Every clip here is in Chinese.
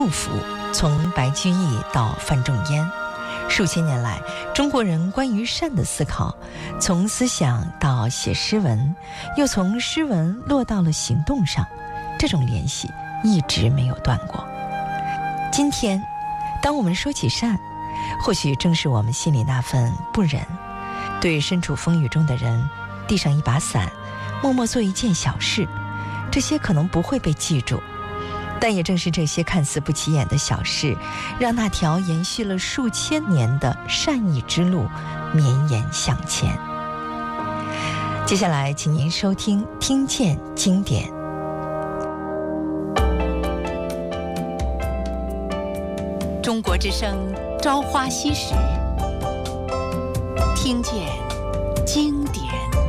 杜甫，从白居易到范仲淹，数千年来，中国人关于善的思考，从思想到写诗文，又从诗文落到了行动上，这种联系一直没有断过。今天，当我们说起善，或许正是我们心里那份不忍，对身处风雨中的人，递上一把伞，默默做一件小事，这些可能不会被记住。但也正是这些看似不起眼的小事，让那条延续了数千年的善意之路绵延向前。接下来请您收听听见经典。中国之声朝花夕拾，听见经典。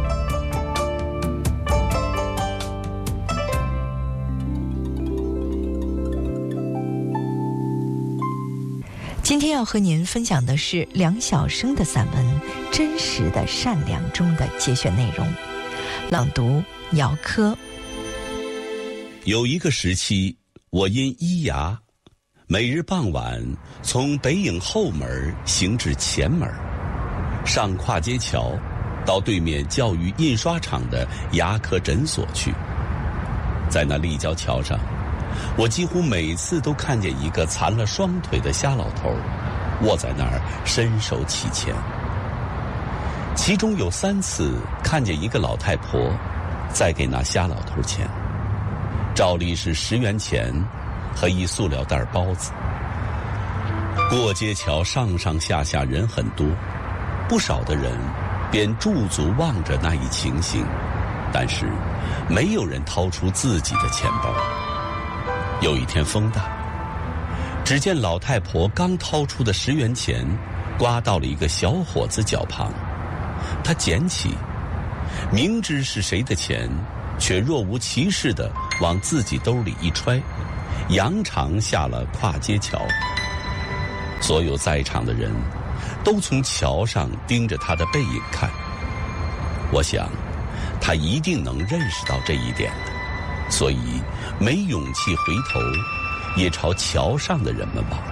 今天要和您分享的是梁晓声的散文《真实的善良》中的节选内容，朗读姚科。 有一个时期，我因医牙，每日傍晚从北影后门行至前门，上跨街桥，到对面教育印刷厂的牙科诊所去。在那立交桥上，我几乎每次都看见一个残了双腿的瞎老头卧在那儿伸手乞钱。其中有3次看见一个老太婆在给那瞎老头钱，照例是10元钱和一塑料袋包子。过街桥上上下下人很多，不少的人便驻足望着那一情形，但是没有人掏出自己的钱包。有一天风大，只见老太婆刚掏出的10元钱刮到了一个小伙子脚旁，她捡起，明知是谁的钱，却若无其事地往自己兜里一揣，扬长下了跨街桥。所有在场的人都从桥上盯着她的背影看，我想她一定能认识到这一点的，所以没勇气回头，也朝桥上的人们望。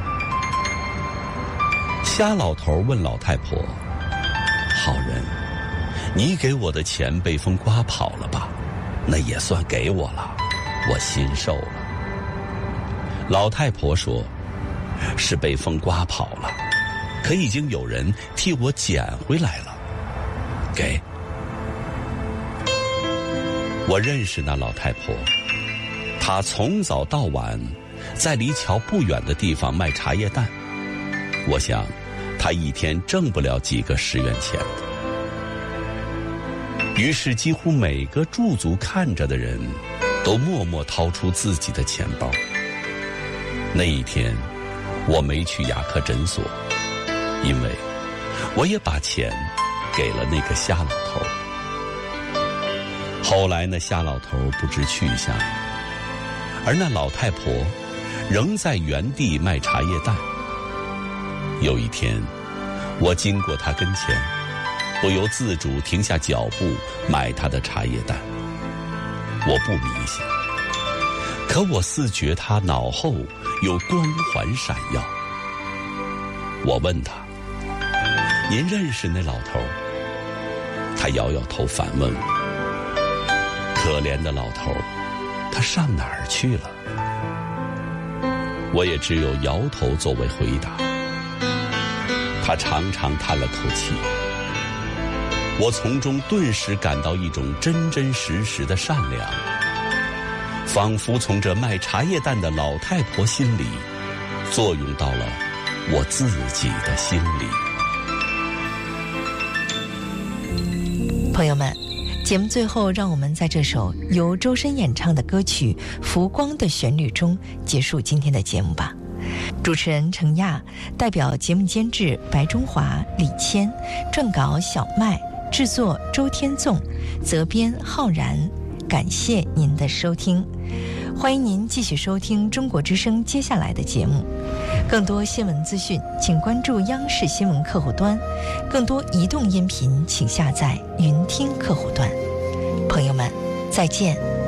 瞎老头问老太婆：“好人，你给我的钱被风刮跑了吧？那也算给我了，我心受了。”老太婆说：“是被风刮跑了，可已经有人替我捡回来了，给。”我认识那老太婆，她从早到晚在离桥不远的地方卖茶叶蛋，我想她一天挣不了几个10元钱的。于是几乎每个驻足看着的人都默默掏出自己的钱包。那一天我没去牙科诊所，因为我也把钱给了那个瞎老头。后来那瞎老头不知去向，而那老太婆仍在原地卖茶叶蛋。有一天我经过她跟前，不由自主停下脚步买她的茶叶蛋。我不迷信，可我似觉她脑后有光环闪耀。我问她：“您认识那老头？”她摇摇头反问我。可怜的老头，他上哪儿去了？我也只有摇头作为回答。他长长叹了口气，我从中顿时感到一种真真实实的善良，仿佛从这卖茶叶蛋的老太婆心里作用到了我自己的心里。 朋友们，节目最后，让我们在这首由周深演唱的歌曲《浮光》的旋律中结束今天的节目吧。主持人程亚，代表节目监制白中华、李谦，撰稿小麦，制作周天纵，责编浩然。感谢您的收听，欢迎您继续收听中国之声接下来的节目。更多新闻资讯请关注央视新闻客户端，更多移动音频请下载云听客户端。朋友们，再见。